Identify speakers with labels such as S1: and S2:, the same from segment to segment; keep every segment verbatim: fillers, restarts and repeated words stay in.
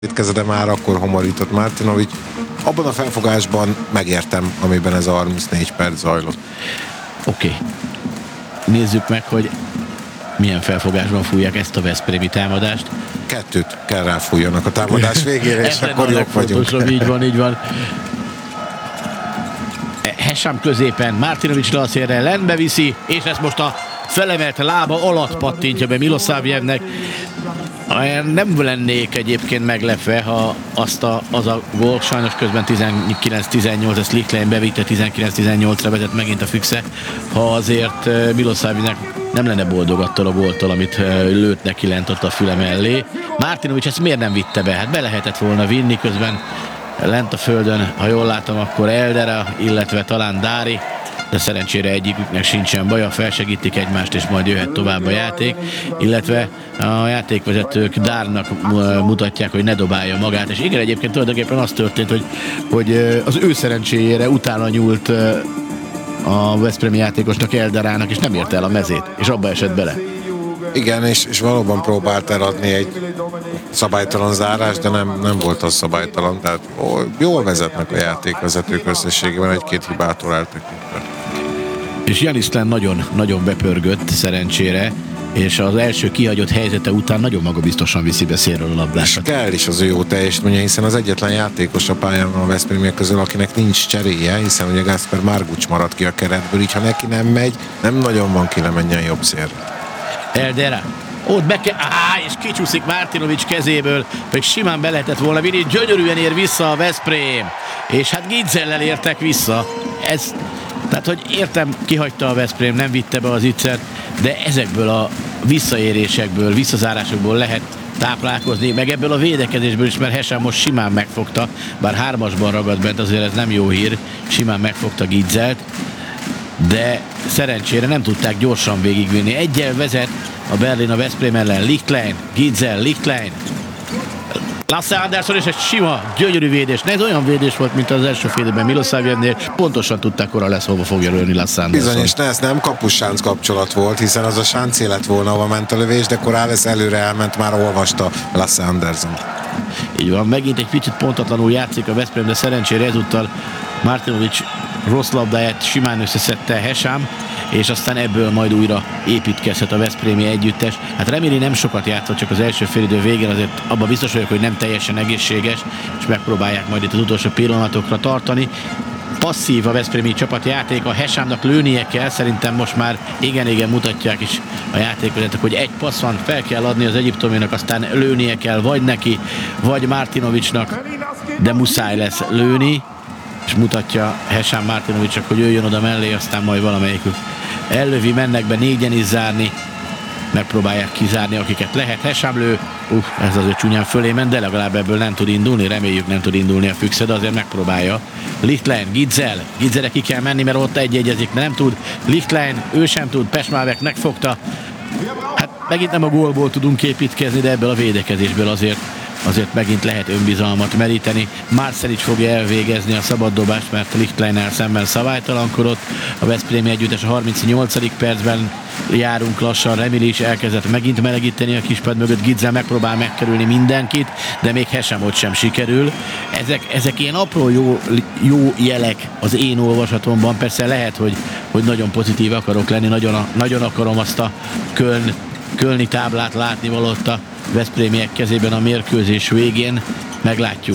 S1: de már akkor homorított Martinovic. Abban a felfogásban megértem, amiben ez a harmincnégy perc zajlott.
S2: Oké. Okay. Nézzük meg, hogy milyen felfogásban fújják ezt a veszprémi támadást.
S1: Kettőt kell ráfújjanak a támadás végére, és akkor jók vagyunk.
S2: Így van, így van. Hesam középen, Martinovic Laszérre lenbe viszi, és ezt most a felemelt lába alatt pattintja be Milosavljevnek. Nem lennék egyébként meglepve, ha azt a, az a gól, sajnos közben tizenkilenc tizennyolc, ezt Lichtlein bevitte, tizenkilenc tizennyolcra vezet megint a Füchse, ha azért Milosavljevnek nem lenne boldog attól a góltól, amit lőtt neki lent ott a füle mellé. Martinovic ezt miért nem vitte be? Hát be lehetett volna vinni, közben lent a földön, ha jól látom, akkor Eldera, illetve talán Dári, de szerencsére egyiküknek sincsen baja, felsegítik egymást, és majd jöhet tovább a játék, illetve a játékvezetők Dárnak mutatják, hogy ne dobálja magát, és igen, egyébként tulajdonképpen az történt, hogy, hogy az ő szerencséjére utána nyúlt a veszprémi játékosnak, Elderának, és nem érte el a mezét, és abba esett bele.
S1: Igen, és, és valóban próbált eladni egy szabálytalan zárás, de nem, nem volt az szabálytalan, tehát jól vezetnek a játékvezetők összességében, egy-két hibától eltekintve.
S2: És Janiszlán nagyon, nagyon bepörgött szerencsére, és az első kihagyott helyzete után nagyon magabiztosan viszi be szélről a labdát.
S1: És kell is az ő jó teljesítménye, hiszen az egyetlen játékos a pályán a veszprémiek közül, akinek nincs cseréje, hiszen ugye Gászper Margucs maradt ki a keretből, így ha neki nem megy, nem nagyon van ki, lemenjen jobb szélre.
S2: Eldera. Ott be kell, áh, és kicsúszik Martinovic kezéből, pedig simán be lehetett volna vinni, gyönyörűen ér vissza a Veszprém, és hát Gidzellel értek vissza. Ez, tehát, hogy értem, kihagyta a Veszprém, nem vitte be az iccert, de ezekből a visszaérésekből, visszazárásokból lehet táplálkozni, meg ebből a védekezésből is, mert Hesam most simán megfogta, bár hármasban ragad bent, azért ez nem jó hír, simán megfogta Gidzelt, de szerencsére nem tudták gyorsan végigvinni. Egyel vezet a Berlin a Veszprém ellen, Lichtlein, Gidzel, Lichtlein, Lasse Andersson, és egy sima, gyönyörű védés. Ez olyan védés volt, mint az első fél időben Milosavljevnél. Pontosan tudták, hol lesz, hova fogja lőni Lasse Andersson.
S1: Bizony, és ne, ez nem kapus-sánc kapcsolat volt, hiszen az a sáncé lett volna, ahol ment a lövés, de Corrales előre elment, már olvasta Lasse Andersson.
S2: Így van, megint egy picit pontatlanul játszik a Veszprém, de szerencsére ezúttal Martinovic rossz labdáját simán összeszedte Hesam, és aztán ebből majd újra építkezhet a veszprémi együttes. Hát Remili nem sokat játszott, csak az első félidő végén, azért abban biztos vagyok, hogy nem teljesen egészséges, és megpróbálják majd itt az utolsó pillanatokra tartani. Passzív a veszprémi csapatjáték, a Hesamnak lőnie kell, szerintem most már igen-igen mutatják is a játékvezetők, hogy egy passz van, fel kell adni az egyiptominak, aztán lőnie kell vagy neki, vagy Martinovicnak, de muszáj lesz lőni, és mutatja Hesam Martinovicnak, hogy jöjjön oda mellé, aztán majd valamelyikük ellövi, mennek be négyen is zárni, megpróbálják kizárni, akiket lehet. Hesam lő, uh, ez azért csúnyán fölé ment, de legalább ebből nem tud indulni, reméljük nem tud indulni a Füchse, de azért megpróbálja. Lichtlein, Gidzel, Gidzele ki kell menni, mert ott egy-egyezik, de nem tud. Lichtlein, ő sem tud, Pesmávek megfogta. Hát megint nem a gólból tudunk építkezni, de ebből a védekezésből azért azért megint lehet önbizalmat meríteni. Marcelic fogja elvégezni a szabaddobást, mert Lichtleinnel szemben szabálytalankodott. A veszprémi együttes a harmincnyolcadik percben járunk lassan, Remili is elkezdett megint melegíteni a kispad mögött, Gidzel megpróbál megkerülni mindenkit, de még Hesamot sem sikerül. Ezek, ezek ilyen apró jó, jó jelek az én olvasatomban, persze lehet, hogy, hogy nagyon pozitív akarok lenni, nagyon, nagyon akarom azt a Köln, kölni táblát látni valott a veszprémiek kezében a mérkőzés végén. Meglátjuk.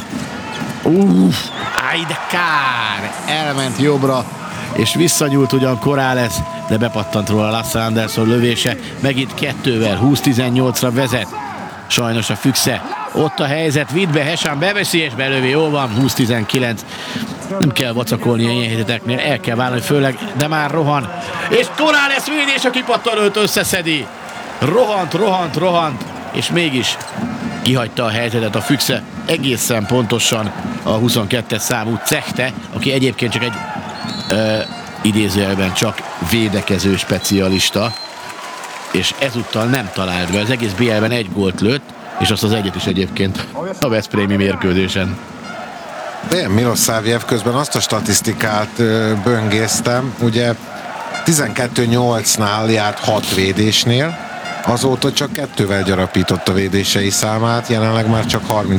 S2: Uff, áj de kár! Elment jobbra, és visszanyúlt ugyan Corrales, de bepattant róla Lasse Andersson lövése. Megint kettővel, húsz tizennyolcra vezet. Sajnos a Füchse. Ott a helyzet, vidd be, Hesam beveszi és belövi, jó van, húsz tizenkilenc. Nem kell vacakolni a ilyen helyzeteknél, el kell válni, főleg, de már rohan. És Corrales védés, aki pattanőt összeszedi. Rohant, rohant, rohant, és mégis kihagyta a helyzetet a Füchse egészen pontosan a huszonkettes számú Cechte, aki egyébként csak egy ö, idézőjelben csak védekező specialista, és ezúttal nem talált be. Az egész bé el-ben egy gólt lőtt, és azt az egyet is egyébként a veszprémi mérkőzésen.
S1: De Milosavljev, közben azt a statisztikát ö, böngésztem, ugye tizenkettő nyolcnál járt hat védésnél, Azóta csak kettővel gyarapított a védései számát, jelenleg már csak